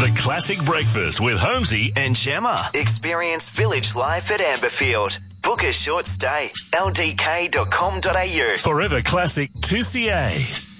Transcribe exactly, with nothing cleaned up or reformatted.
The Classic Breakfast with Holmesy and Gemma. Experience village life at Amberfield. Book a short stay. L D K dot com dot A U. Forever Classic two C A.